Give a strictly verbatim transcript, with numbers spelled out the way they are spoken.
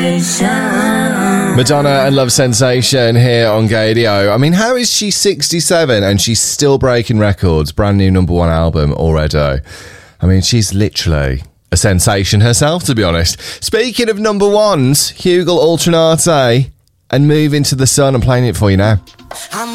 Madonna and Love Sensation here on Gadio. I mean, how is she sixty-seven and she's still breaking records? Brand new number one album already. I mean, she's literally a sensation herself, to be honest. Speaking of number ones, Hugel Alternate and Move Into the Sun. I'm playing it for you now.